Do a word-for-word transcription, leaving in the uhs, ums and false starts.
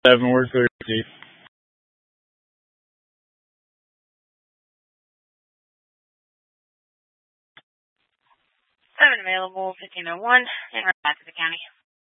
Seven word clear, Chief. Seven available, fifteen oh one, and right back to the county.